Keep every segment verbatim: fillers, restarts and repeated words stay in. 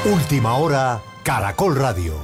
Última hora, Caracol Radio.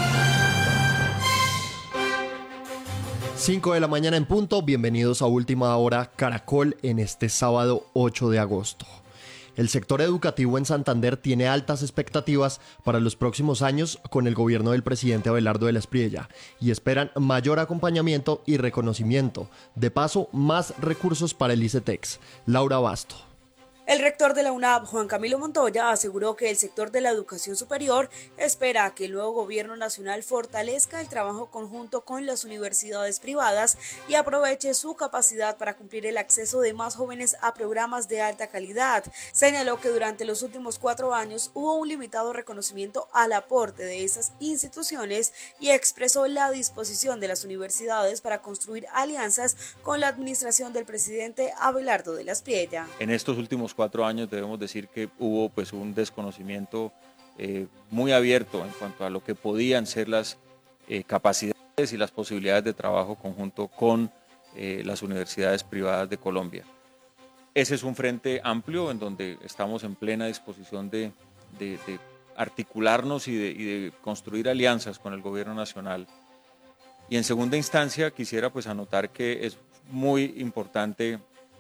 cinco de la mañana en punto, bienvenidos a Última Hora Caracol en este sábado ocho de agosto. El sector educativo en Santander tiene altas expectativas para los próximos años con el gobierno del presidente Abelardo de la Espriella y esperan mayor acompañamiento y reconocimiento. De paso, más recursos para el ICETEX. Laura Basto. El rector de la UNAP, Juan Camilo Montoya, aseguró que el sector de la educación superior espera que el nuevo gobierno nacional fortalezca el trabajo conjunto con las universidades privadas y aproveche su capacidad para cumplir el acceso de más jóvenes a programas de alta calidad. Señaló que durante los últimos cuatro años hubo un limitado reconocimiento al aporte de esas instituciones y expresó la disposición de las universidades para construir alianzas con la administración del presidente Abelardo de la Espriella. En estos últimos cuatro años debemos decir que hubo pues un desconocimiento eh, muy abierto en cuanto a lo que podían ser las eh, capacidades y las posibilidades de trabajo conjunto con eh, las universidades privadas de Colombia. Ese es un frente amplio en donde estamos en plena disposición de, de, de articularnos y de, y de construir alianzas con el gobierno nacional. Y en segunda instancia quisiera pues anotar que es muy importante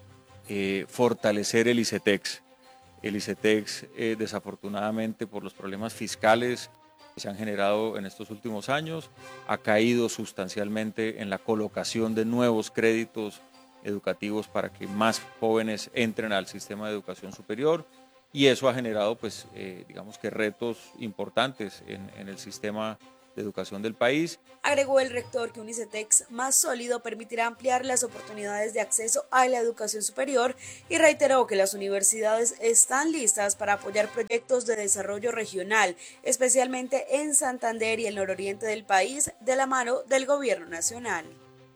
Eh, fortalecer el ICETEX. El ICETEX, eh, desafortunadamente, por los problemas fiscales que se han generado en estos últimos años, ha caído sustancialmente en la colocación de nuevos créditos educativos para que más jóvenes entren al sistema de educación superior, y eso ha generado, pues, eh, digamos que retos importantes en, en el sistema de educación del país. Agregó el rector que un ICETEX más sólido permitirá ampliar las oportunidades de acceso a la educación superior y reiteró que las universidades están listas para apoyar proyectos de desarrollo regional, especialmente en Santander y el nororiente del país, de la mano del gobierno nacional.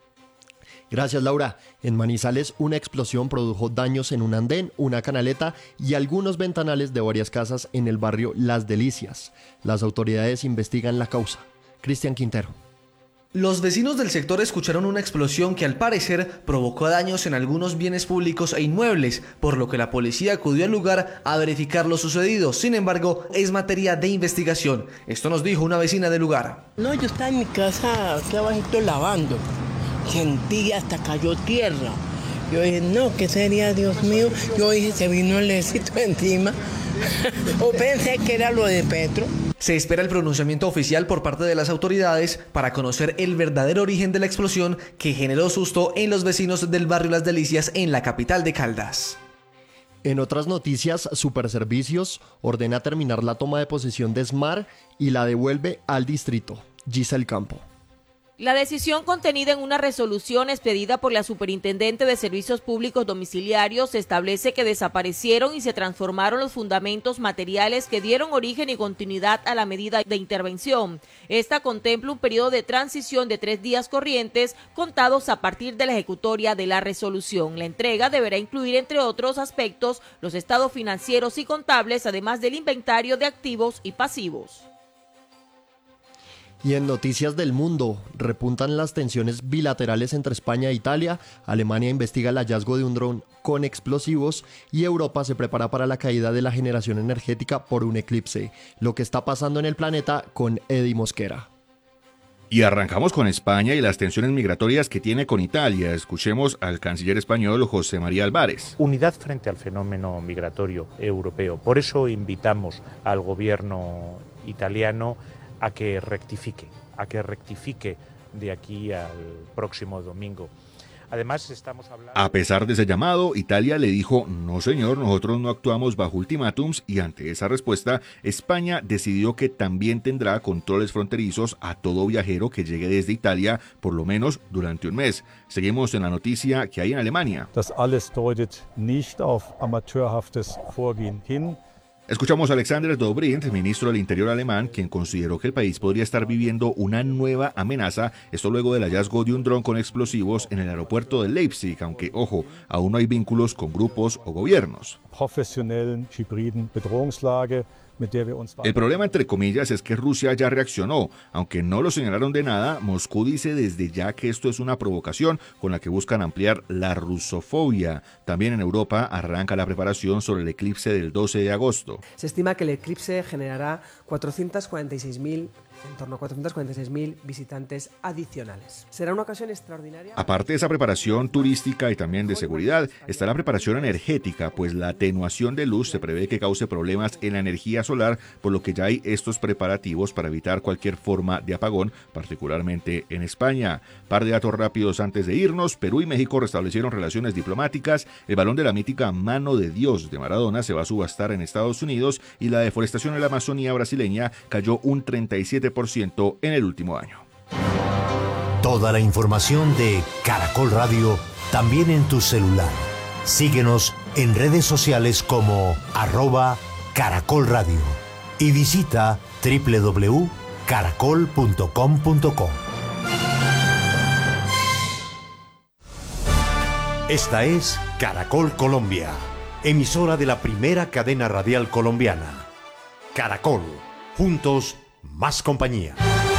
Gracias, Laura. En Manizales, una explosión produjo daños en un andén, una canaleta y algunos ventanales de varias casas en el barrio Las Delicias. Las autoridades investigan la causa. Cristian Quintero. Los vecinos del sector escucharon una explosión que al parecer provocó daños en algunos bienes públicos e inmuebles, por lo que la policía acudió al lugar a verificar lo sucedido. Sin embargo, es materia de investigación. Esto nos dijo una vecina del lugar. No, yo estaba en mi casa aquí abajito lavando. Sentí hasta cayó tierra. Yo dije, no, ¿qué sería, Dios mío? Yo dije, se vino el éxito encima. O pensé que era lo de Petro. Se espera el pronunciamiento oficial por parte de las autoridades para conocer el verdadero origen de la explosión que generó susto en los vecinos del barrio Las Delicias en la capital de Caldas. En otras noticias, Superservicios ordena terminar la toma de posesión de Smart y la devuelve al distrito. Giselle Campo. La decisión contenida en una resolución expedida por la Superintendente de Servicios Públicos Domiciliarios establece que desaparecieron y se transformaron los fundamentos materiales que dieron origen y continuidad a la medida de intervención. Esta contempla un periodo de transición de tres días corrientes contados a partir de la ejecutoria de la resolución. La entrega deberá incluir, entre otros aspectos, los estados financieros y contables, además del inventario de activos y pasivos. Y en noticias del mundo, repuntan las tensiones bilaterales entre España e Italia, Alemania investiga el hallazgo de un dron con explosivos y Europa se prepara para la caída de la generación energética por un eclipse. Lo que está pasando en el planeta con Eddie Mosquera. Y arrancamos con España y las tensiones migratorias que tiene con Italia. Escuchemos al canciller español José María Álvarez. Unidad frente al fenómeno migratorio europeo. Por eso invitamos al gobierno italiano a que rectifique, a que rectifique de aquí al próximo domingo. Además, estamos hablando... A pesar de ese llamado, Italia le dijo, no señor, nosotros no actuamos bajo ultimátums, y ante esa respuesta, España decidió que también tendrá controles fronterizos a todo viajero que llegue desde Italia, por lo menos durante un mes. Seguimos en la noticia que hay en Alemania. Das alles deutet nicht auf amateurhaftes Vorgehen hin. Escuchamos a Alexander Dobrindt, ministro del Interior alemán, quien consideró que el país podría estar viviendo una nueva amenaza, esto luego del hallazgo de un dron con explosivos en el aeropuerto de Leipzig, aunque, ojo, aún no hay vínculos con grupos o gobiernos. Professionellen, hybriden Bedrohungslage. El problema, entre comillas, es que Rusia ya reaccionó. Aunque no lo señalaron de nada, Moscú dice desde ya que esto es una provocación con la que buscan ampliar la rusofobia. También en Europa arranca la preparación sobre el eclipse del doce de agosto. mundo. Se estima que el eclipse generará cuatrocientos cuarenta y seis mil, en torno a cuatrocientos cuarenta y seis mil visitantes adicionales. Será una ocasión extraordinaria. Aparte de esa preparación turística y también de seguridad, está la preparación energética, pues la atenuación de luz se prevé que cause problemas en la energía solar, por lo que ya hay estos preparativos para evitar cualquier forma de apagón, particularmente en España. Par de datos rápidos antes de irnos: Perú y México restablecieron relaciones diplomáticas, el balón de la mítica Mano de Dios de Maradona se va a subastar en Estados Unidos y la deforestación en la Amazonía brasileña cayó un treinta y siete por ciento en el último año. Toda la información de Caracol Radio también en tu celular. Síguenos en redes sociales como arroba Caracol Radio y visita doble u doble u doble u punto caracol punto com punto co. Esta es Caracol Colombia, emisora de la primera cadena radial colombiana. Caracol, juntos, más compañía.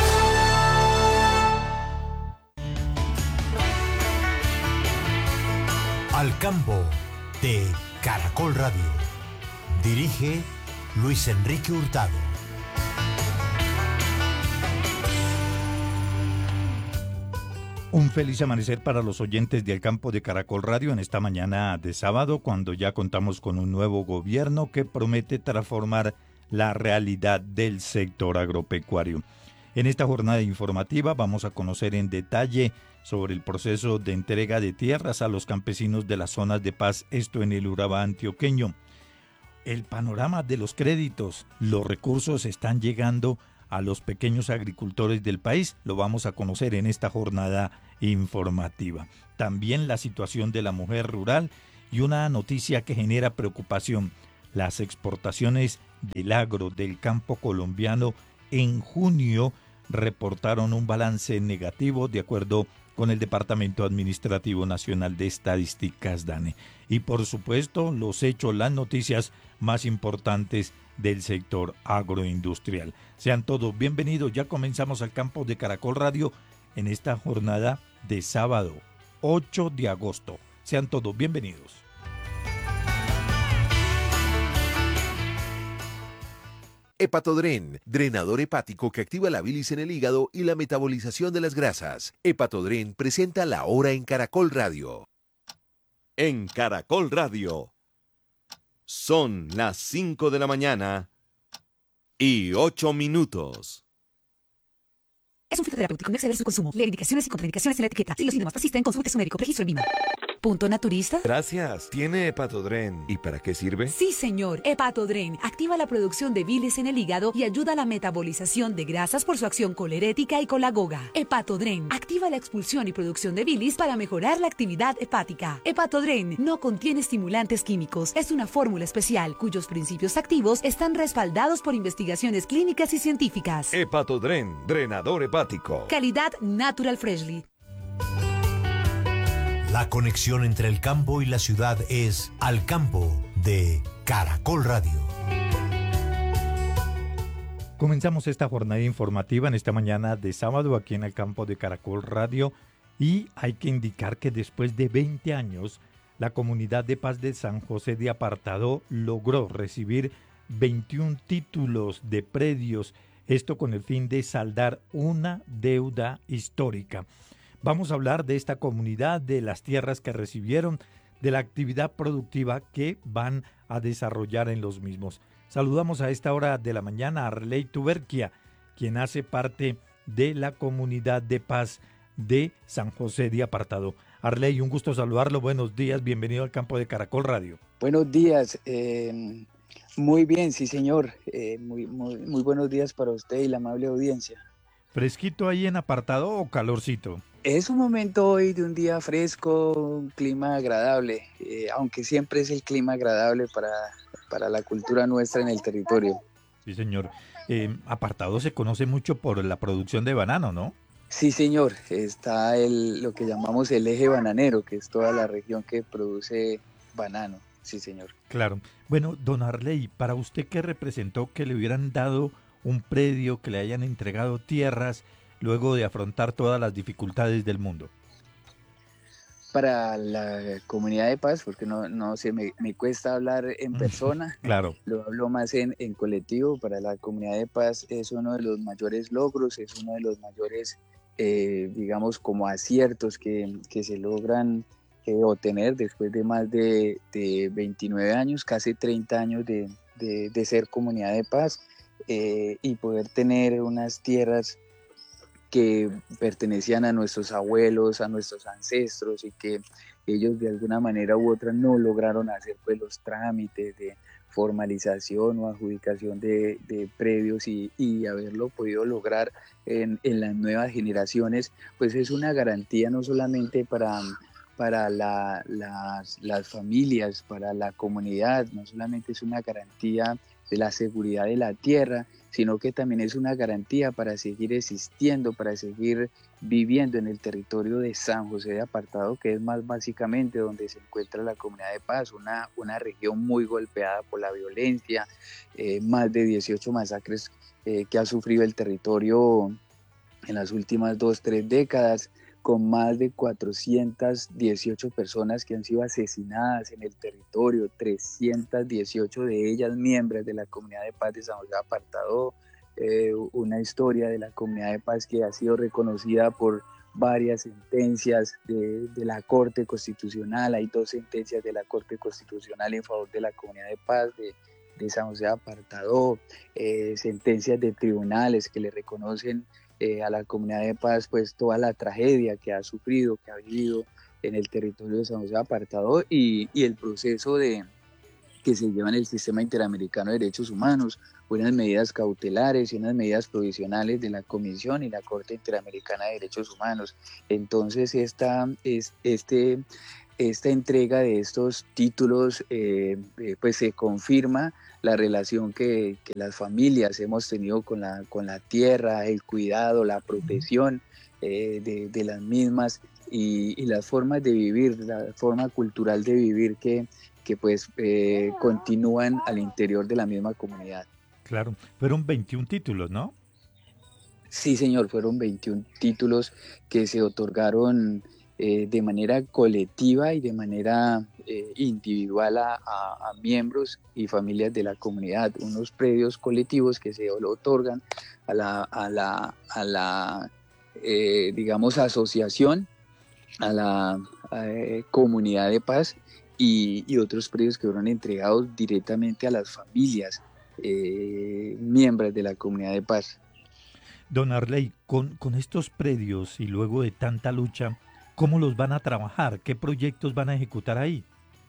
Al campo de Caracol Radio. Dirige Luis Enrique Hurtado. Un feliz amanecer para los oyentes del campo de Caracol Radio en esta mañana de sábado, cuando ya contamos con un nuevo gobierno que promete transformar la realidad del sector agropecuario. En esta jornada informativa vamos a conocer en detalle sobre el proceso de entrega de tierras a los campesinos de las zonas de paz, esto en el Urabá antioqueño. El panorama de los créditos, los recursos están llegando a los pequeños agricultores del país, lo vamos a conocer en esta jornada informativa. También la situación de la mujer rural y una noticia que genera preocupación: las exportaciones del agro del campo colombiano en junio reportaron un balance negativo de acuerdo con el Departamento Administrativo Nacional de Estadísticas, DANE. Y por supuesto, los hechos, las noticias más importantes del sector agroindustrial. Sean todos bienvenidos, ya comenzamos al campo de Caracol Radio en esta jornada de sábado ocho de agosto. Sean todos bienvenidos. Hepatodren, drenador hepático que activa la bilis en el hígado y la metabolización de las grasas. Hepatodren presenta la hora en Caracol Radio. En Caracol Radio. Son las cinco de la mañana y ocho minutos. Es un fitoterapéutico, no exceder su consumo. Lee indicaciones y contraindicaciones en la etiqueta. Si los síntomas persisten, consulte a su médico. Registro en Vima. ¿Punto naturista? Gracias. ¿Tiene Hepatodren? ¿Y para qué sirve? Sí, señor. Hepatodren activa la producción de bilis en el hígado y ayuda a la metabolización de grasas por su acción colerética y colagoga. Hepatodren activa la expulsión y producción de bilis para mejorar la actividad hepática. Hepatodren no contiene estimulantes químicos. Es una fórmula especial cuyos principios activos están respaldados por investigaciones clínicas y científicas. Hepatodren, drenador hepático. Calidad Natural Freshly. La conexión entre el campo y la ciudad es Al Campo de Caracol Radio. Comenzamos esta jornada informativa en esta mañana de sábado aquí en el campo de Caracol Radio, y hay que indicar que después de veinte años la comunidad de paz de San José de Apartadó logró recibir veintiún títulos de predios, esto con el fin de saldar una deuda histórica. Vamos a hablar de esta comunidad, de las tierras que recibieron, de la actividad productiva que van a desarrollar en los mismos. Saludamos a esta hora de la mañana a Arley Tuberquia, quien hace parte de la comunidad de paz de San José de Apartadó. Arley, un gusto saludarlo, buenos días, bienvenido al campo de Caracol Radio. Buenos días, eh, muy bien, sí señor, eh, muy, muy, muy buenos días para usted y la amable audiencia. ¿Fresquito ahí en Apartadó o calorcito? Es un momento hoy de un día fresco, un clima agradable, eh, aunque siempre es el clima agradable para, para la cultura nuestra en el territorio. Sí, señor. Eh, Apartadó se conoce mucho por la producción de banano, ¿no? Sí, señor. Está el, lo que llamamos el eje bananero, que es toda la región que produce banano. Sí, señor. Claro. Bueno, don Arley, ¿para usted qué representó que le hubieran dado un predio, que le hayan entregado tierras luego de afrontar todas las dificultades del mundo? para la comunidad de paz, porque no, no sé, me, me cuesta hablar en persona, claro. Lo hablo más en, en colectivo. Para la comunidad de paz es uno de los mayores logros, es uno de los mayores, eh, digamos, como aciertos que, que se logran eh, obtener después de más de, de veintinueve años, casi treinta años de, de, de ser comunidad de paz, eh, y poder tener unas tierras que pertenecían a nuestros abuelos, a nuestros ancestros, y que ellos de alguna manera u otra no lograron hacer pues los trámites de formalización o adjudicación de, de predios, y, y haberlo podido lograr en, en las nuevas generaciones, pues es una garantía no solamente para, para la, las, las familias, para la comunidad, no solamente es una garantía de la seguridad de la tierra, sino que también es una garantía para seguir existiendo, para seguir viviendo en el territorio de San José de Apartado, que es más básicamente donde se encuentra la comunidad de paz, una, una región muy golpeada por la violencia, eh, más de dieciocho masacres eh, que ha sufrido el territorio en las últimas dos, tres décadas, con más de cuatrocientas dieciocho personas que han sido asesinadas en el territorio, trescientas dieciocho de ellas miembros de la comunidad de paz de San José de Apartado, eh, una historia de la comunidad de paz que ha sido reconocida por varias sentencias de, de la Corte Constitucional. Hay dos sentencias de la Corte Constitucional en favor de la comunidad de paz de, de San José de Apartado, eh, sentencias de tribunales que le reconocen Eh, a la comunidad de paz pues toda la tragedia que ha sufrido, que ha vivido en el territorio de San José de Apartado, y, y el proceso de, que se lleva en el Sistema Interamericano de Derechos Humanos, unas medidas cautelares y unas medidas provisionales de la Comisión y la Corte Interamericana de Derechos Humanos. Entonces esta, es, este, esta entrega de estos títulos eh, eh, pues se confirma la relación que, que las familias hemos tenido con la, con la tierra, el cuidado, la protección eh, de, de las mismas, y, y las formas de vivir, la forma cultural de vivir que, que pues eh, continúan al interior de la misma comunidad. Claro, fueron veintiún títulos, ¿no? Sí, señor, fueron veintiún títulos que se otorgaron eh, de manera colectiva y de manera eh, individual a, a, a miembros y familias de la comunidad, unos predios colectivos que se lo otorgan a la, a la, a la eh, digamos, asociación, a la eh, comunidad de paz, y, y otros predios que fueron entregados directamente a las familias eh, miembros de la comunidad de paz. Don Arley, con, con estos predios y luego de tanta lucha, ¿cómo los van a trabajar? ¿Qué proyectos van a ejecutar ahí?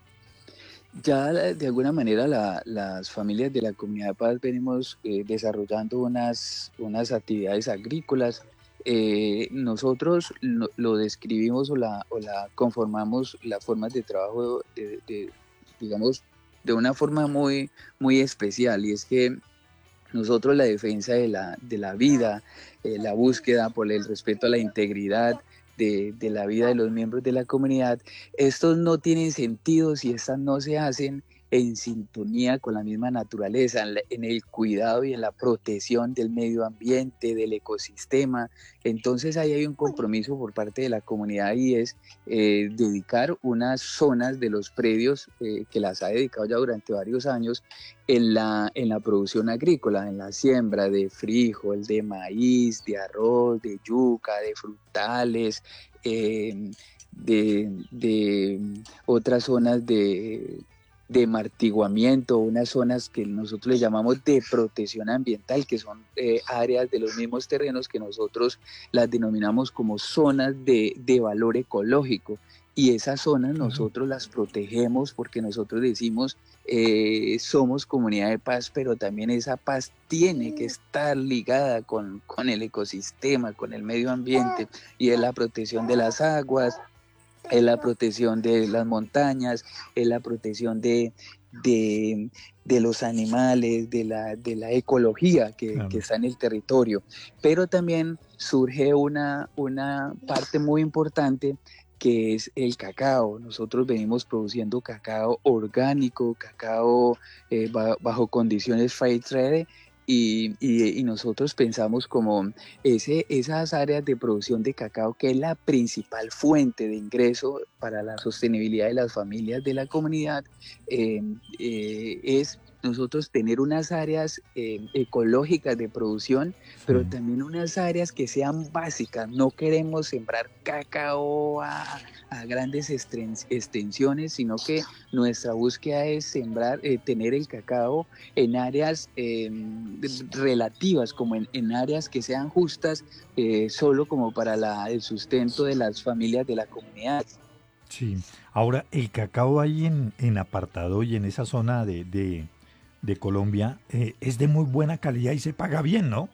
Ya de alguna manera la, las familias de la comunidad de paz venimos eh, desarrollando unas, unas actividades agrícolas. Eh, nosotros lo, lo describimos o la, o la conformamos las formas de trabajo, de, de, digamos, de una forma muy, muy especial, y es que nosotros la defensa de la, de la vida, eh, la búsqueda por el respeto a la integridad de, de la vida de los miembros de la comunidad, estos no tienen sentido si estas no se hacen en sintonía con la misma naturaleza, en, la, en el cuidado y en la protección del medio ambiente, del ecosistema. Entonces ahí hay un compromiso por parte de la comunidad, y es eh, dedicar unas zonas de los predios eh, que las ha dedicado ya durante varios años en la, en la producción agrícola, en la siembra de frijol, de maíz, de arroz, de yuca, de frutales, eh, de, de otras zonas de de martiguamiento, unas zonas que nosotros le llamamos de protección ambiental, que son eh, áreas de los mismos terrenos que nosotros las denominamos como zonas de, de valor ecológico. Y esas zonas nosotros las protegemos porque nosotros decimos, eh, somos comunidad de paz, pero también esa paz tiene que estar ligada con, con el ecosistema, con el medio ambiente, y es la protección de las aguas, es la protección de las montañas, es la protección de, de, de los animales, de la, de la ecología que, claro. que está en el territorio. Pero también surge una, una parte muy importante, que es el cacao. Nosotros venimos produciendo cacao orgánico, cacao eh, bajo condiciones fair trade, Y, y, y nosotros pensamos como ese, esas áreas de producción de cacao, que es la principal fuente de ingreso para la sostenibilidad de las familias de la comunidad, eh, eh, es nosotros tener unas áreas eh, ecológicas de producción, pero también unas áreas que sean básicas. No queremos sembrar cacao a, a grandes extensiones, sino que nuestra búsqueda es sembrar, eh, tener el cacao en áreas eh, relativas, como en, en áreas que sean justas, eh, solo como para la, el sustento de las familias de la comunidad. Sí, ahora el cacao ahí en, en Apartadó y en esa zona de, de, de Colombia eh, es de muy buena calidad y se paga bien, ¿no?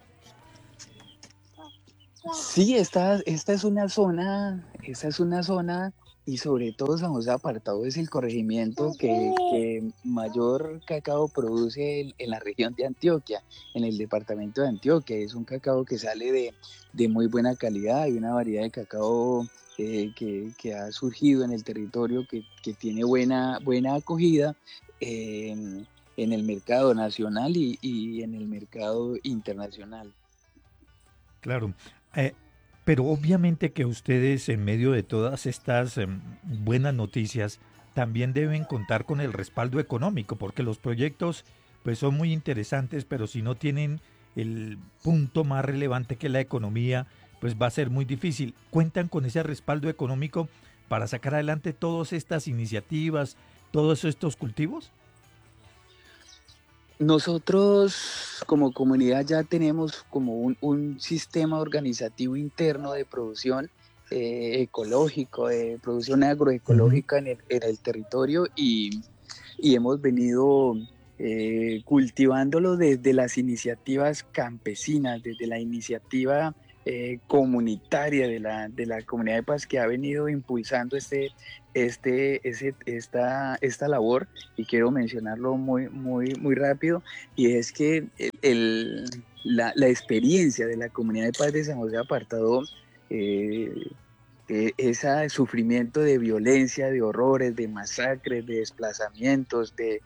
Sí, esta, esta es una zona, esta es una zona y sobre todo San José Apartado es el corregimiento que, que mayor cacao produce en, en la región de Antioquia, en el departamento de Antioquia. Es un cacao que sale de, de muy buena calidad. Hay una variedad de cacao eh, que, que ha surgido en el territorio que, que tiene buena, buena acogida eh, en el mercado nacional y, y en el mercado internacional. Claro. Eh, pero obviamente que ustedes en medio de todas estas eh, buenas noticias también deben contar con el respaldo económico, porque los proyectos pues son muy interesantes, pero si no tienen el punto más relevante que la economía, pues va a ser muy difícil. ¿Cuentan con ese respaldo económico para sacar adelante todas estas iniciativas, todos estos cultivos? Nosotros como comunidad ya tenemos como un, un sistema organizativo interno de producción eh, ecológico, de producción agroecológica en el, en el territorio y, y hemos venido eh, cultivándolo desde las iniciativas campesinas, desde la iniciativa eh, comunitaria de la, de la Comunidad de Paz, que ha venido impulsando este, este, ese, esta, esta labor, y quiero mencionarlo muy, muy, muy rápido, y es que el, el, la, la experiencia de la Comunidad de Paz de San José Apartado, eh, eh, ese sufrimiento de violencia, de horrores, de masacres, de desplazamientos, de,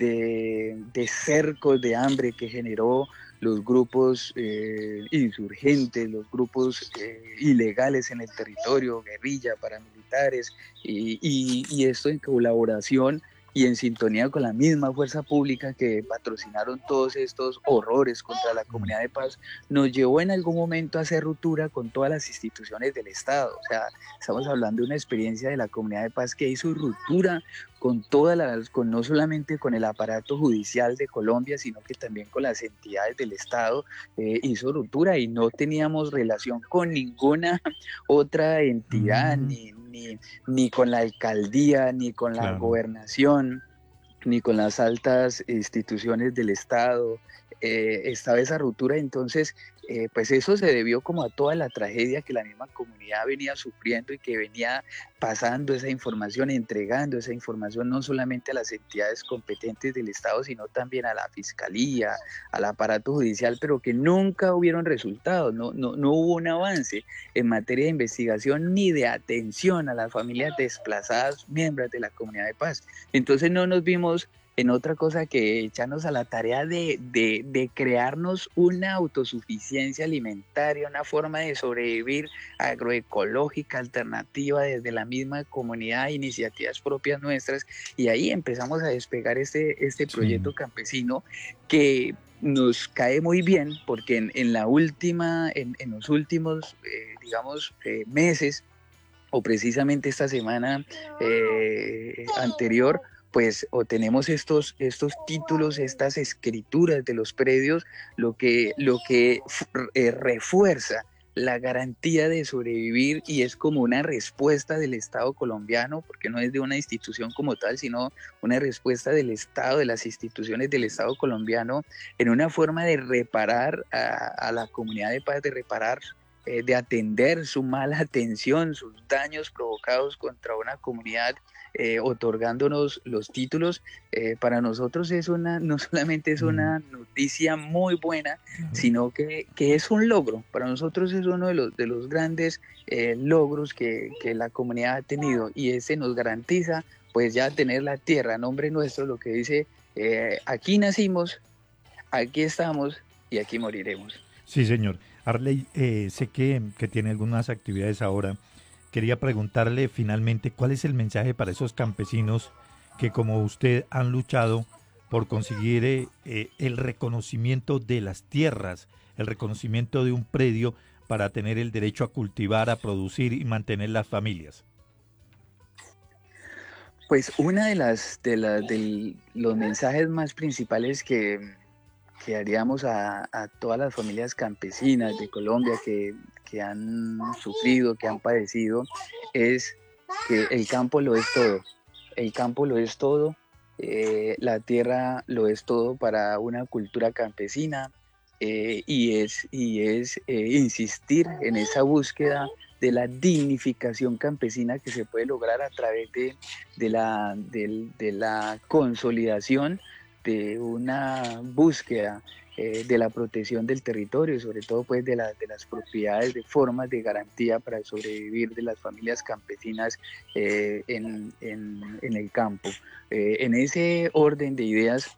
de, de cercos de hambre que generó los grupos eh, insurgentes, los grupos eh, ilegales en el territorio, guerrilla, paramilitares, y, y, y esto en colaboración y en sintonía con la misma fuerza pública que patrocinaron todos estos horrores contra la Comunidad de Paz, nos llevó en algún momento a hacer ruptura con todas las instituciones del Estado. O sea, estamos hablando de una experiencia de la Comunidad de Paz que hizo ruptura con todas las, con no solamente con el aparato judicial de Colombia, sino que también con las entidades del Estado, eh, hizo ruptura y no teníamos relación con ninguna otra entidad, mm. ni, ni, ni con la alcaldía, ni con la claro. gobernación, ni con las altas instituciones del Estado. Eh, estaba esa ruptura, entonces eh, pues eso se debió como a toda la tragedia que la misma comunidad venía sufriendo y que venía pasando esa información, entregando esa información no solamente a las entidades competentes del Estado, sino también a la Fiscalía, al aparato judicial, pero que nunca hubieron resultados, no, no, no hubo un avance en materia de investigación ni de atención a las familias desplazadas, miembros de la Comunidad de Paz. Entonces no nos vimos en otra cosa que echarnos a la tarea de, de, de crearnos una autosuficiencia alimentaria, una forma de sobrevivir agroecológica, alternativa desde la misma comunidad, iniciativas propias nuestras, y ahí empezamos a despegar este, este proyecto sí. campesino que nos cae muy bien porque en, en la última, en, en los últimos, eh, digamos, eh, meses, o precisamente esta semana eh, anterior, pues o tenemos estos, estos títulos, estas escrituras de los predios, lo que, lo que eh, refuerza la garantía de sobrevivir, y es como una respuesta del Estado colombiano, porque no es de una institución como tal, sino una respuesta del Estado, de las instituciones del Estado colombiano, en una forma de reparar a, a la Comunidad de Paz, de reparar, eh, de atender su mala atención, sus daños provocados contra una comunidad, Eh, otorgándonos los títulos. Eh, para nosotros es una, no solamente es una noticia muy buena, sino que, que es un logro. Para nosotros es uno de los, de los grandes eh, logros que, que la comunidad ha tenido, y ese nos garantiza pues ya tener la tierra a nombre nuestro, lo que dice, eh, aquí nacimos, aquí estamos y aquí moriremos. Sí, señor. Arley, eh, sé que, que tiene algunas actividades ahora. Quería preguntarle finalmente cuál es el mensaje para esos campesinos que, como usted, han luchado por conseguir eh, eh, el reconocimiento de las tierras, el reconocimiento de un predio para tener el derecho a cultivar, a producir y mantener las familias. Pues una de las de, la, de los mensajes más principales que, que haríamos a, a todas las familias campesinas de Colombia que, que han sufrido, que han padecido, es que el campo lo es todo. El campo lo es todo, eh, la tierra lo es todo para una cultura campesina, eh, y es, y es eh, insistir en esa búsqueda de la dignificación campesina que se puede lograr a través de, de, la, de, de la consolidación de una búsqueda eh, de la protección del territorio y sobre todo pues de, la, de las propiedades, de formas de garantía para sobrevivir de las familias campesinas eh, en, en, en el campo. Eh, en ese orden de ideas,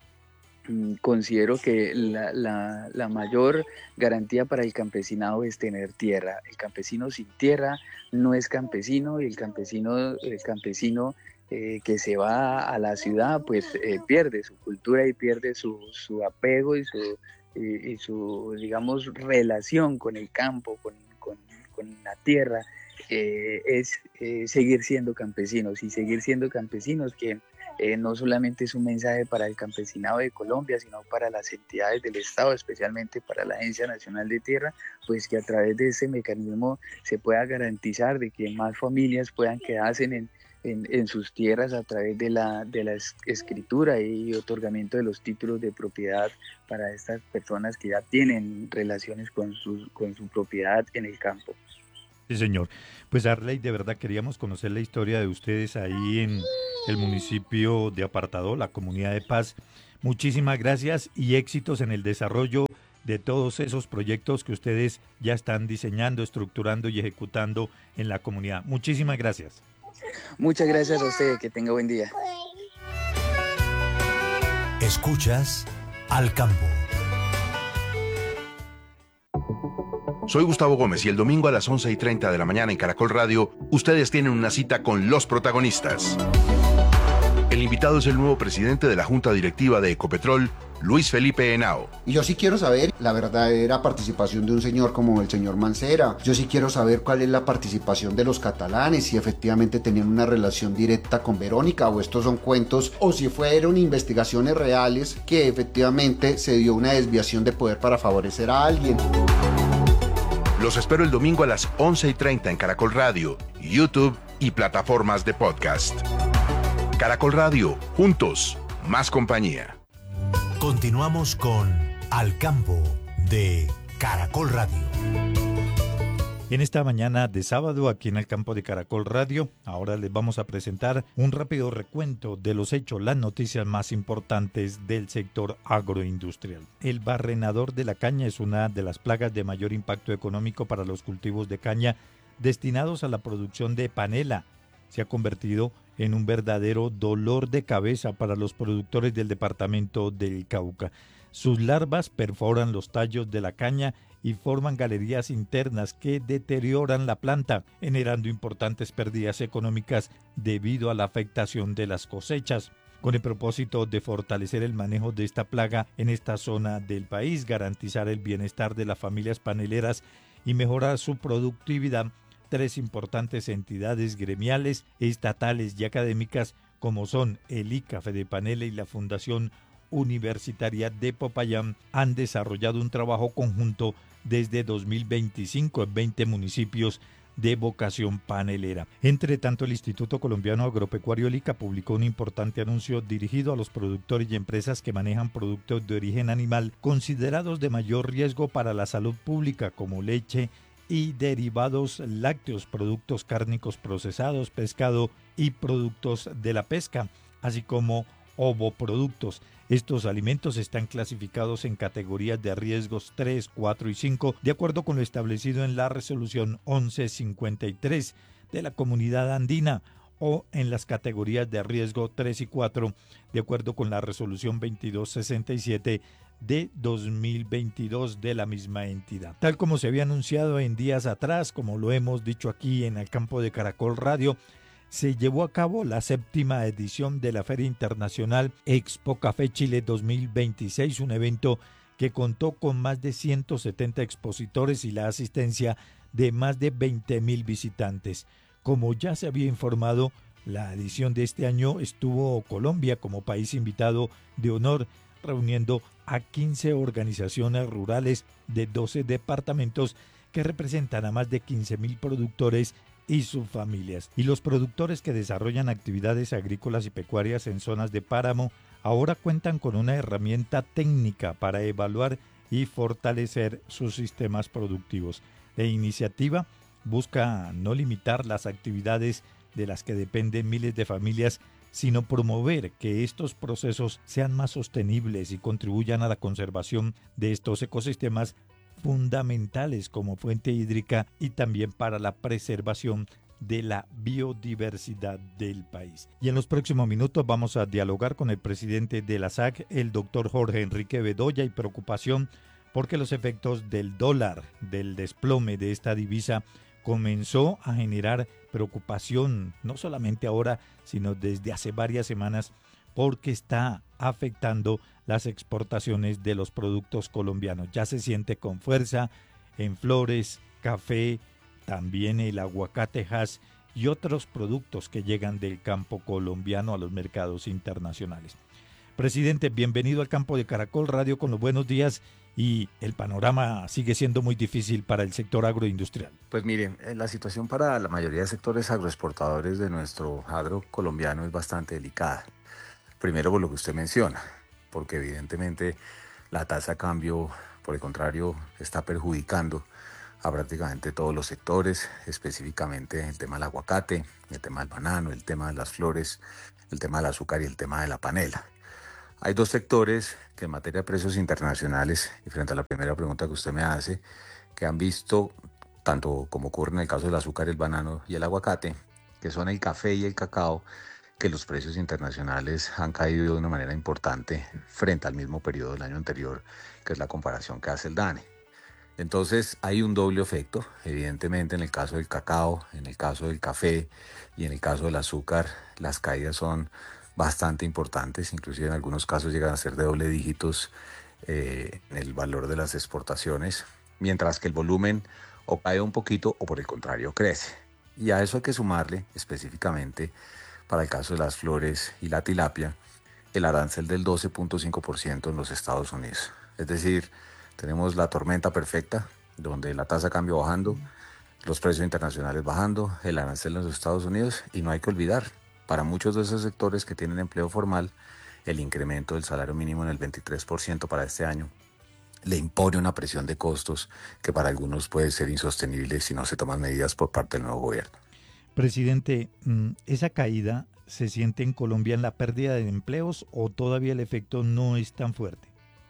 considero que la, la, la mayor garantía para el campesinado es tener tierra. El campesino sin tierra no es campesino, y el campesino, el campesino eh, que se va a la ciudad pues eh, pierde su cultura y pierde su, su apego y su, y, y su, digamos, relación con el campo, con, con, con la tierra. Eh, es eh, seguir siendo campesinos y seguir siendo campesinos que Eh, no solamente es un mensaje para el campesinado de Colombia, sino para las entidades del Estado, especialmente para la Agencia Nacional de Tierra, pues que a través de ese mecanismo se pueda garantizar de que más familias puedan quedarse en, en, en sus tierras a través de la, de la escritura y otorgamiento de los títulos de propiedad para estas personas que ya tienen relaciones con su, con su propiedad en el campo. Sí, señor. Pues Arley, de verdad queríamos conocer la historia de ustedes ahí en el municipio de Apartadó, la comunidad de paz. Muchísimas gracias y éxitos en el desarrollo de todos esos proyectos que ustedes ya están diseñando, estructurando y ejecutando en la comunidad. Muchísimas gracias. Muchas gracias a usted, que tenga buen día. Escuchas Al Campo. Soy Gustavo Gómez y el domingo a las once y treinta de la mañana en Caracol Radio, ustedes tienen una cita con los protagonistas. El invitado es el nuevo presidente de la Junta Directiva de Ecopetrol, Luis Felipe Henao. Y yo sí quiero saber la verdadera participación de un señor como el señor Mancera. Yo sí quiero saber cuál es la participación de los catalanes, si efectivamente tenían una relación directa con Verónica o estos son cuentos, o si fueron investigaciones reales que efectivamente se dio una desviación de poder para favorecer a alguien. Los espero el domingo a las once y treinta en Caracol Radio, YouTube y plataformas de podcast. Caracol Radio, juntos, más compañía. Continuamos con Al Campo de Caracol Radio. En esta mañana de sábado, aquí en el campo de Caracol Radio, ahora les vamos a presentar un rápido recuento de los hechos, las noticias más importantes del sector agroindustrial. El barrenador de la caña es una de las plagas de mayor impacto económico para los cultivos de caña destinados a la producción de panela. Se ha convertido en un verdadero dolor de cabeza para los productores del departamento del Cauca. Sus larvas perforan los tallos de la caña y forman galerías internas que deterioran la planta, generando importantes pérdidas económicas debido a la afectación de las cosechas. Con el propósito de fortalecer el manejo de esta plaga en esta zona del país, garantizar el bienestar de las familias paneleras y mejorar su productividad, tres importantes entidades gremiales, estatales y académicas, como son el I C A, Fedepanela y la Fundación Universitaria de Popayán, han desarrollado un trabajo conjunto desde dos mil veinticinco en veinte municipios de vocación panelera. Entre tanto, el Instituto Colombiano Agropecuario I C A publicó un importante anuncio dirigido a los productores y empresas que manejan productos de origen animal considerados de mayor riesgo para la salud pública, como leche y derivados lácteos, productos cárnicos procesados, pescado y productos de la pesca, así como ovoproductos. Estos alimentos están clasificados en categorías de riesgos tres, cuatro y cinco, de acuerdo con lo establecido en la resolución once cincuenta y tres de la Comunidad Andina, o en las categorías de riesgo tres y cuatro, de acuerdo con la resolución veintidós sesenta y siete de dos mil veintidós de la misma entidad. Tal como se había anunciado en días atrás, como lo hemos dicho aquí en el campo de Caracol Radio, se llevó a cabo la séptima edición de la Feria Internacional Expo Café Chile dos mil veintiséis, un evento que contó con más de ciento setenta expositores y la asistencia de más de veinte mil visitantes. Como ya se había informado, la edición de este año estuvo Colombia como país invitado de honor, reuniendo a quince organizaciones rurales de doce departamentos que representan a más de quince mil productores y sus familias. Y los productores que desarrollan actividades agrícolas y pecuarias en zonas de páramo ahora cuentan con una herramienta técnica para evaluar y fortalecer sus sistemas productivos. La iniciativa busca no limitar las actividades de las que dependen miles de familias, sino promover que estos procesos sean más sostenibles y contribuyan a la conservación de estos ecosistemas fundamentales como fuente hídrica y también para la preservación de la biodiversidad del país. Y en los próximos minutos vamos a dialogar con el presidente de la S A C, el doctor Jorge Enrique Bedoya, y preocupación porque los efectos del dólar, del desplome de esta divisa, comenzó a generar preocupación, no solamente ahora, sino desde hace varias semanas, porque está afectando las exportaciones de los productos colombianos. Ya se siente con fuerza en flores, café, también el aguacate Hass y otros productos que llegan del campo colombiano a los mercados internacionales. Presidente, bienvenido al campo de Caracol Radio con los buenos días, y el panorama sigue siendo muy difícil para el sector agroindustrial. Pues miren, la situación para la mayoría de sectores agroexportadores de nuestro agro colombiano es bastante delicada. Primero por lo que usted menciona, porque evidentemente la tasa de cambio, por el contrario, está perjudicando a prácticamente todos los sectores, específicamente el tema del aguacate, el tema del banano, el tema de las flores, el tema del azúcar y el tema de la panela. Hay dos sectores que en materia de precios internacionales, y frente a la primera pregunta que usted me hace, que han visto, tanto como ocurre en el caso del azúcar, el banano y el aguacate, que son el café y el cacao, que los precios internacionales han caído de una manera importante frente al mismo periodo del año anterior, que es la comparación que hace el DANE. Entonces hay un doble efecto, evidentemente en el caso del cacao, en el caso del café y en el caso del azúcar, las caídas son bastante importantes, inclusive en algunos casos llegan a ser de doble dígitos eh, en el valor de las exportaciones, mientras que el volumen o cae un poquito o por el contrario crece. Y a eso hay que sumarle específicamente para el caso de las flores y la tilapia, el arancel del doce punto cinco por ciento en los Estados Unidos. Es decir, tenemos la tormenta perfecta, donde la tasa de cambio bajando, los precios internacionales bajando, el arancel en los Estados Unidos, y no hay que olvidar, para muchos de esos sectores que tienen empleo formal, el incremento del salario mínimo en el veintitrés por ciento para este año le impone una presión de costos que para algunos puede ser insostenible si no se toman medidas por parte del nuevo gobierno. Presidente, ¿esa caída se siente en Colombia en la pérdida de empleos o todavía el efecto no es tan fuerte?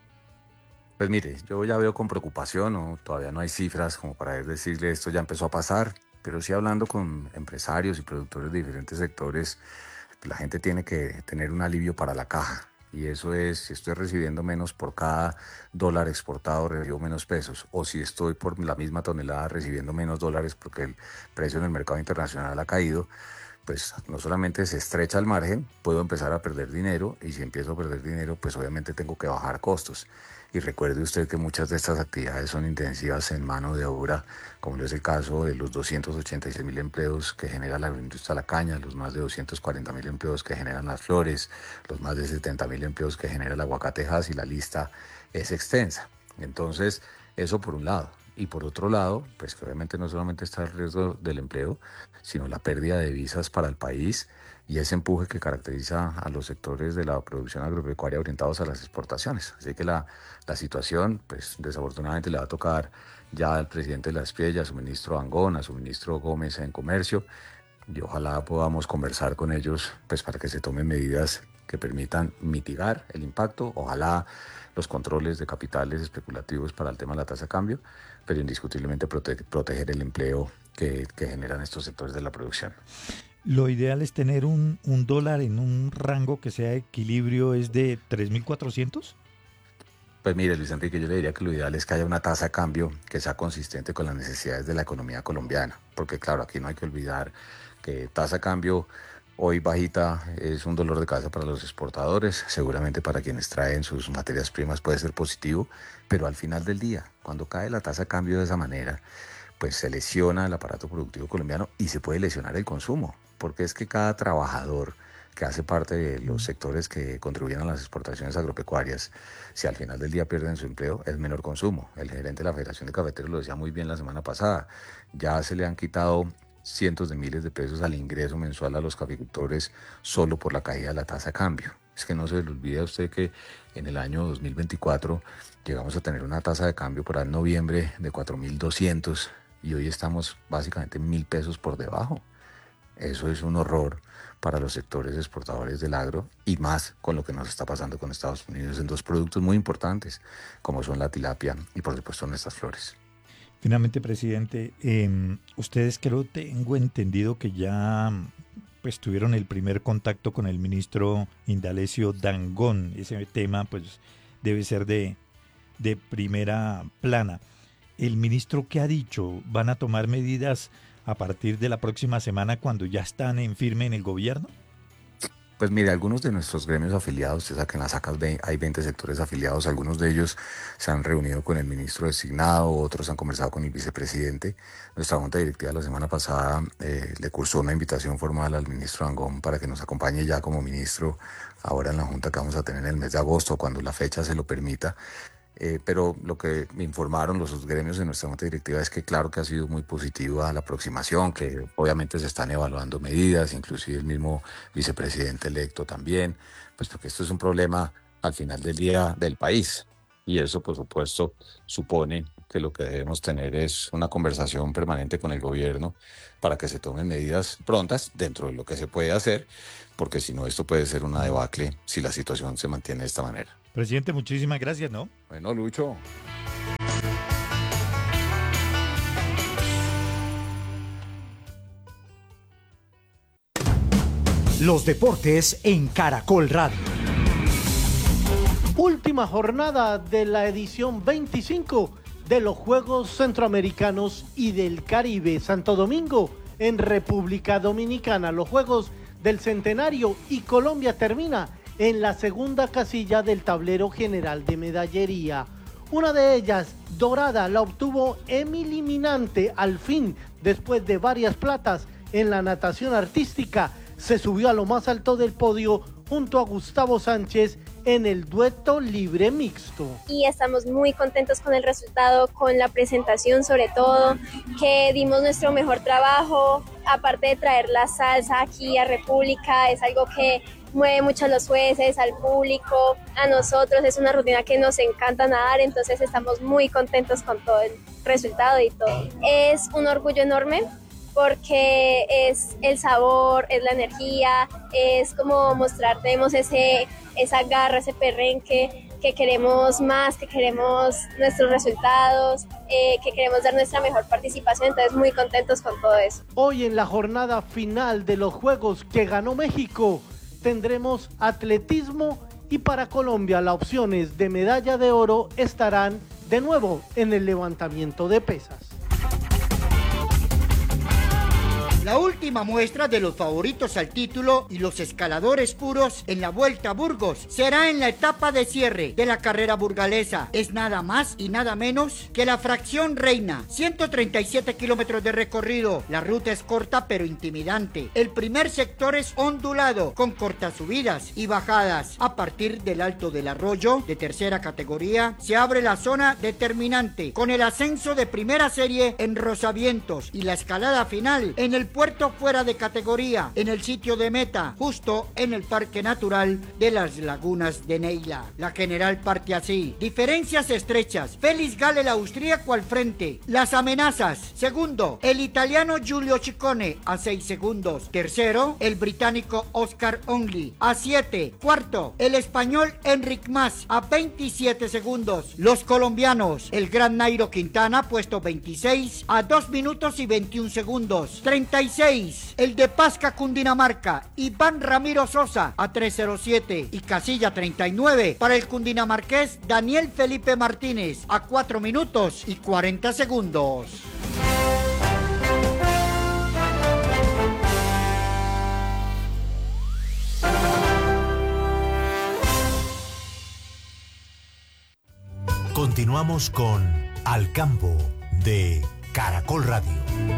Pues mire, yo ya veo con preocupación, ¿no? Todavía no hay cifras como para decirle esto ya empezó a pasar, pero sí hablando con empresarios y productores de diferentes sectores, la gente tiene que tener un alivio para la caja. Y eso es, si estoy recibiendo menos por cada dólar exportado, recibo menos pesos. O si estoy por la misma tonelada recibiendo menos dólares porque el precio en el mercado internacional ha caído, pues no solamente se estrecha el margen, puedo empezar a perder dinero. Y si empiezo a perder dinero, pues obviamente tengo que bajar costos. Y recuerde usted que muchas de estas actividades son intensivas en mano de obra, como es el caso de los doscientos ochenta y seis mil empleos que genera la industria de la caña, los más de doscientos cuarenta mil empleos que generan las flores, los más de setenta mil empleos que genera el aguacate Hass, y la lista es extensa. Entonces, eso por un lado. Y por otro lado, pues que obviamente no solamente está el riesgo del empleo, sino la pérdida de divisas para el país y ese empuje que caracteriza a los sectores de la producción agropecuaria orientados a las exportaciones. Así que la, la situación, pues desafortunadamente le va a tocar ya al presidente de la Espriella, a su ministro Angón, a su ministro Gómez en Comercio, y ojalá podamos conversar con ellos pues para que se tomen medidas que permitan mitigar el impacto, ojalá los controles de capitales especulativos para el tema de la tasa de cambio, pero indiscutiblemente prote- proteger el empleo que, que generan estos sectores de la producción. Lo ideal es tener un, un dólar en un rango que sea equilibrio, ¿es de tres mil cuatrocientos? Pues mire, Luis Enrique, yo le diría que lo ideal es que haya una tasa de cambio que sea consistente con las necesidades de la economía colombiana, porque claro, aquí no hay que olvidar que tasa de cambio hoy bajita es un dolor de cabeza para los exportadores, seguramente para quienes traen sus materias primas puede ser positivo, pero al final del día, cuando cae la tasa de cambio de esa manera, pues se lesiona el aparato productivo colombiano y se puede lesionar el consumo, porque es que cada trabajador que hace parte de los sectores que contribuyen a las exportaciones agropecuarias, si al final del día pierden su empleo, es menor consumo. El gerente de la Federación de Cafeteros lo decía muy bien la semana pasada, ya se le han quitado cientos de miles de pesos al ingreso mensual a los caficultores solo por la caída de la tasa de cambio. Es que no se le olvide a usted que en el año dos mil veinticuatro llegamos a tener una tasa de cambio para el noviembre de cuatro mil doscientos y hoy estamos básicamente mil pesos por debajo. Eso es un horror para los sectores exportadores del agro y más con lo que nos está pasando con Estados Unidos en dos productos muy importantes como son la tilapia y por supuesto nuestras flores. Finalmente, presidente, eh, ustedes creo tengo entendido que ya pues tuvieron el primer contacto con el ministro Indalecio Dangond. Ese tema pues debe ser de, de primera plana. ¿El ministro qué ha dicho? ¿Van a tomar medidas a partir de la próxima semana cuando ya están en firme en el gobierno? Pues mire, algunos de nuestros gremios afiliados, usted sabe que en las A C A hay veinte sectores afiliados, algunos de ellos se han reunido con el ministro designado, otros han conversado con el vicepresidente. Nuestra junta directiva la semana pasada eh, le cursó una invitación formal al ministro Dangond para que nos acompañe ya como ministro ahora en la junta que vamos a tener en el mes de agosto, cuando la fecha se lo permita. Eh, pero lo que me informaron los gremios de nuestra junta directiva es que claro que ha sido muy positiva la aproximación, que obviamente se están evaluando medidas, inclusive el mismo vicepresidente electo también, pues porque esto es un problema al final del día del país y eso por supuesto supone que lo que debemos tener es una conversación permanente con el gobierno para que se tomen medidas prontas dentro de lo que se puede hacer, porque si no esto puede ser una debacle si la situación se mantiene de esta manera. Presidente, muchísimas gracias, ¿no? Bueno, Lucho. Los deportes en Caracol Radio. Última jornada de la edición veinticinco de los Juegos Centroamericanos y del Caribe. Santo Domingo en República Dominicana. Los Juegos del Centenario y Colombia termina en la segunda casilla del tablero general de medallería. Una de ellas, dorada, la obtuvo Emily Minante al fin, después de varias platas en la natación artística. Se subió a lo más alto del podio junto a Gustavo Sánchez en el dueto libre mixto. Y estamos muy contentos con el resultado, con la presentación sobre todo, que dimos nuestro mejor trabajo, aparte de traer la salsa aquí a República, es algo que mueve mucho a los jueces, al público, a nosotros, es una rutina que nos encanta nadar, entonces estamos muy contentos con todo el resultado y todo. Es un orgullo enorme porque es el sabor, es la energía, es como mostrar, tenemos ese, esa garra, ese perrenque, que queremos más, que queremos nuestros resultados, eh, que queremos dar nuestra mejor participación, entonces muy contentos con todo eso. Hoy en la jornada final de los Juegos que ganó México, tendremos atletismo y para Colombia las opciones de medalla de oro estarán de nuevo en el levantamiento de pesas. La última muestra de los favoritos al título y los escaladores puros en la Vuelta a Burgos será en la etapa de cierre de la carrera burgalesa. Es nada más y nada menos que la fracción reina, ciento treinta y siete kilómetros de recorrido. La ruta es corta pero intimidante. El primer sector es ondulado, con cortas subidas y bajadas. A partir del Alto del Arroyo, de tercera categoría, se abre la zona determinante, con el ascenso de primera serie en Rosavientos y la escalada final en el puerto fuera de categoría, en el sitio de meta, justo en el Parque Natural de las Lagunas de Neila. La general parte así: diferencias estrechas, Félix Gall el austríaco al frente, las amenazas, segundo, el italiano Giulio Ciccone a seis segundos, tercero, el británico Oscar Onley a siete, cuarto, el español Enric Mas a veintisiete segundos, los colombianos, el gran Nairo Quintana puesto veintiséis a dos minutos y veintiún segundos, treinta y seis. El de Pasca, Cundinamarca, Iván Ramiro Sosa a tres cero siete. Y casilla treinta y nueve para el cundinamarqués Daniel Felipe Martínez a cuatro minutos y cuarenta segundos. Continuamos con Al Campo de Caracol Radio.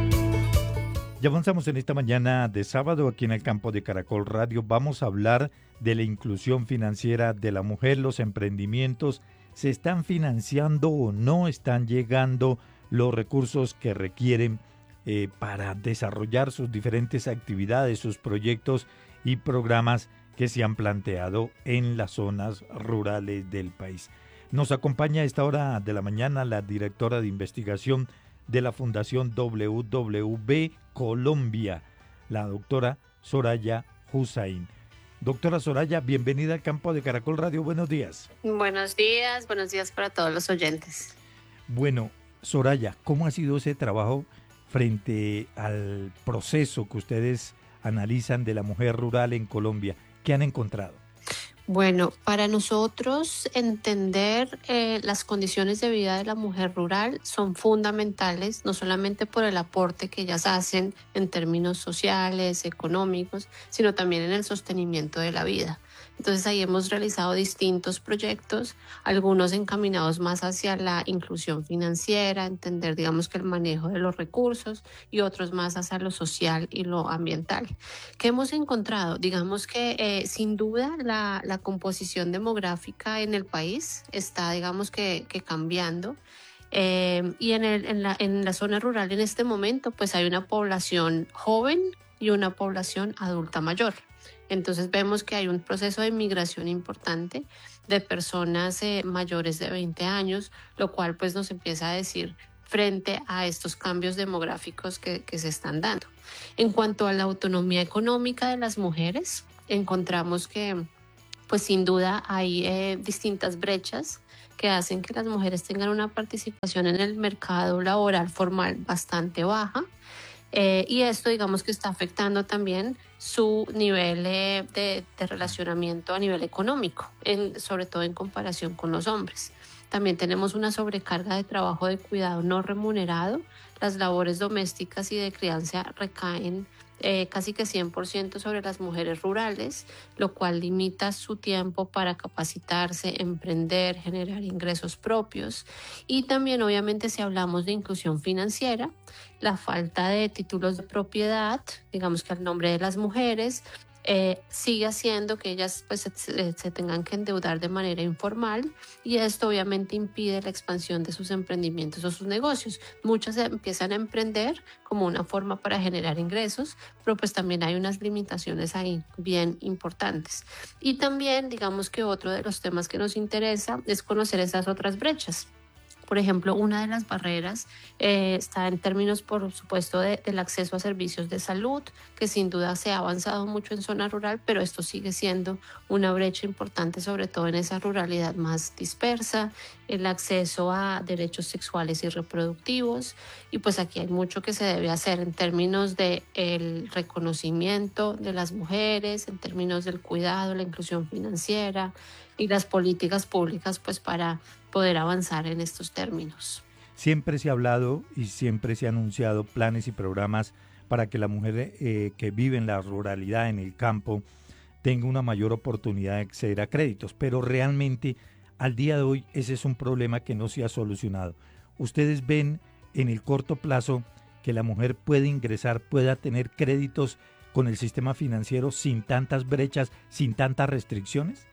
Ya avanzamos en esta mañana de sábado aquí en el campo de Caracol Radio. Vamos a hablar de la inclusión financiera de la mujer. Los emprendimientos, ¿se están financiando o no están llegando los recursos que requieren eh, para desarrollar sus diferentes actividades, sus proyectos y programas que se han planteado en las zonas rurales del país? Nos acompaña a esta hora de la mañana la directora de investigación de la Fundación W W B Colombia, la doctora Soraya Hussain. Doctora Soraya, bienvenida al campo de Caracol Radio. Buenos días. Buenos días, buenos días para todos los oyentes. Bueno, Soraya, ¿cómo ha sido ese trabajo frente al proceso que ustedes analizan de la mujer rural en Colombia? ¿Qué han encontrado? Bueno, para nosotros entender eh, las condiciones de vida de la mujer rural son fundamentales, no solamente por el aporte que ellas hacen en términos sociales, económicos, sino también en el sostenimiento de la vida. Entonces ahí hemos realizado distintos proyectos, algunos encaminados más hacia la inclusión financiera, entender digamos que el manejo de los recursos, y otros más hacia lo social y lo ambiental. ¿Qué hemos encontrado? Digamos que eh, sin duda la, la composición demográfica en el país está digamos que, que cambiando. Eh, y en, el, en, la, en la zona rural en este momento pues hay una población joven y una población adulta mayor. Entonces vemos que hay un proceso de migración importante de personas eh, mayores de veinte años, lo cual pues nos empieza a decir frente a estos cambios demográficos que, que se están dando. En cuanto a la autonomía económica de las mujeres, encontramos que pues sin duda hay eh, distintas brechas que hacen que las mujeres tengan una participación en el mercado laboral formal bastante baja. Eh, y esto digamos que está afectando también su nivel eh, de, de relacionamiento a nivel económico, en, sobre todo en comparación con los hombres. También tenemos una sobrecarga de trabajo de cuidado no remunerado. Las labores domésticas y de crianza recaen eh, casi que cien por ciento sobre las mujeres rurales, lo cual limita su tiempo para capacitarse, emprender, generar ingresos propios. Y también obviamente si hablamos de inclusión financiera, la falta de títulos de propiedad, digamos que al nombre de las mujeres, eh, sigue haciendo que ellas pues, se, se tengan que endeudar de manera informal, y esto obviamente impide la expansión de sus emprendimientos o sus negocios. Muchas empiezan a emprender como una forma para generar ingresos, pero pues también hay unas limitaciones ahí bien importantes. Y también digamos que otro de los temas que nos interesa es conocer esas otras brechas. Por ejemplo, una de las barreras eh, está en términos, por supuesto, de, del acceso a servicios de salud, que sin duda se ha avanzado mucho en zona rural, pero esto sigue siendo una brecha importante, sobre todo en esa ruralidad más dispersa, el acceso a derechos sexuales y reproductivos, y pues aquí hay mucho que se debe hacer en términos del reconocimiento de las mujeres, en términos del cuidado, la inclusión financiera y las políticas públicas pues para poder avanzar en estos términos. Siempre se ha hablado y siempre se han anunciado planes y programas para que la mujer eh, que vive en la ruralidad, en el campo, tenga una mayor oportunidad de acceder a créditos, pero realmente al día de hoy ese es un problema que no se ha solucionado. ¿Ustedes ven en el corto plazo que la mujer puede ingresar, pueda tener créditos con el sistema financiero sin tantas brechas, sin tantas restricciones?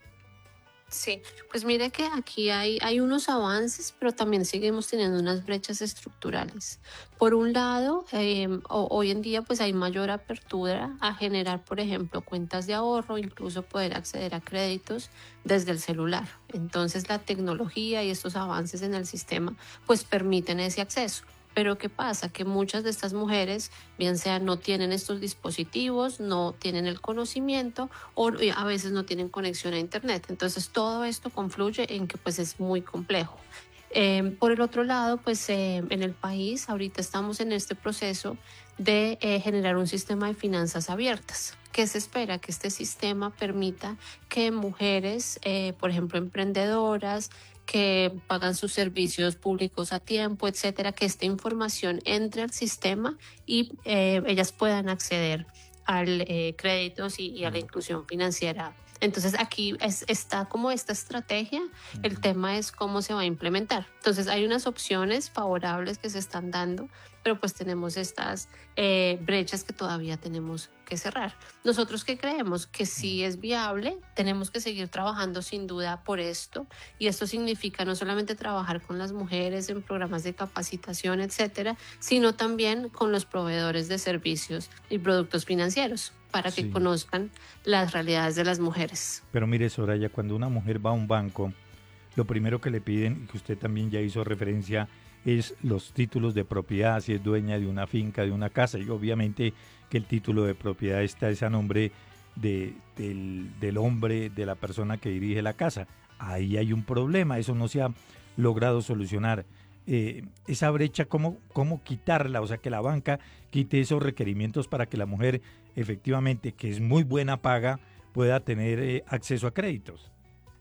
Sí, pues mire que aquí hay, hay unos avances, pero también seguimos teniendo unas brechas estructurales. Por un lado, eh, hoy en día pues hay mayor apertura a generar, por ejemplo, cuentas de ahorro, incluso poder acceder a créditos desde el celular. Entonces la tecnología y estos avances en el sistema pues permiten ese acceso. Pero ¿qué pasa? Que muchas de estas mujeres, bien sea no tienen estos dispositivos, no tienen el conocimiento o a veces no tienen conexión a internet. Entonces todo esto confluye en que pues es muy complejo. Eh, por el otro lado, pues eh, en el país ahorita estamos en este proceso de eh, generar un sistema de finanzas abiertas. ¿Qué se espera? Que este sistema permita que mujeres, eh, por ejemplo, emprendedoras, que pagan sus servicios públicos a tiempo, etcétera, que esta información entre al sistema y eh, ellas puedan acceder al eh, créditos y, y a la inclusión financiera. Entonces aquí es, está como esta estrategia, el tema es cómo se va a implementar. Entonces hay unas opciones favorables que se están dando, pero pues tenemos estas eh, brechas que todavía tenemos que cerrar. Nosotros que creemos que sí es viable, tenemos que seguir trabajando sin duda por esto, y esto significa no solamente trabajar con las mujeres en programas de capacitación, etcétera, sino también con los proveedores de servicios y productos financieros para que Sí. conozcan las realidades de las mujeres. Pero mire, Soraya, cuando una mujer va a un banco, lo primero que le piden, y que usted también ya hizo referencia, es los títulos de propiedad, si es dueña de una finca, de una casa, y obviamente que el título de propiedad está es a nombre de, del, del hombre, de la persona que dirige la casa. Ahí hay un problema, eso no se ha logrado solucionar. Eh, esa brecha, ¿cómo, ¿cómo quitarla? O sea, que la banca quite esos requerimientos para que la mujer, efectivamente, que es muy buena paga, pueda tener eh, acceso a créditos.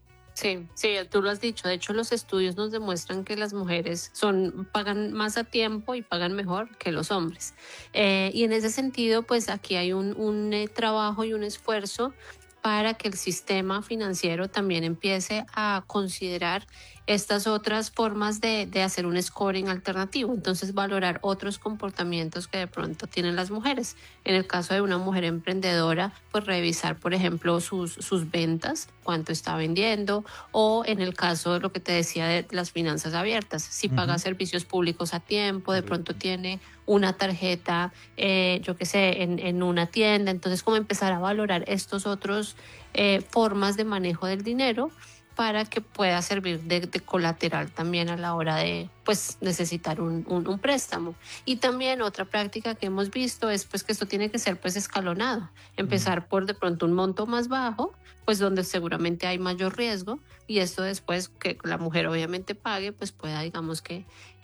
Sí, sí, tú lo has dicho. De hecho, los estudios nos demuestran que las mujeres son, pagan más a tiempo y pagan mejor que los hombres. Eh, y en ese sentido, pues aquí hay un, un eh, trabajo y un esfuerzo para que el sistema financiero también empiece a considerar estas otras formas de, de hacer un scoring alternativo. Entonces, valorar otros comportamientos que de pronto tienen las mujeres. En el caso de una mujer emprendedora, pues revisar, por ejemplo, sus, sus ventas, cuánto está vendiendo, o en el caso de lo que te decía de las finanzas abiertas, si uh-huh. paga servicios públicos a tiempo, de pronto tiene una tarjeta, eh, yo qué sé, en, en una tienda. Entonces, como empezar a valorar estos otros eh, formas de manejo del dinero para que pueda servir de, de colateral también a la hora de pues necesitar un, un, un préstamo. Y también otra práctica que hemos visto es pues que esto tiene que ser pues escalonado, empezar por de pronto un monto más bajo, pues donde seguramente hay mayor riesgo, y esto después que la mujer obviamente pague, pues pueda digamos que